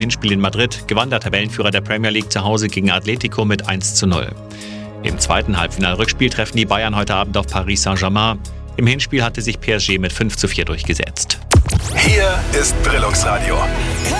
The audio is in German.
Hinspiel in Madrid gewann der Tabellenführer der Premier League zu Hause gegen Atletico mit 1:0. Im zweiten Halbfinal-Rückspiel treffen die Bayern heute Abend auf Paris Saint-Germain. Im Hinspiel hatte sich PSG mit 5:4 durchgesetzt. Hier ist Brillungsradio.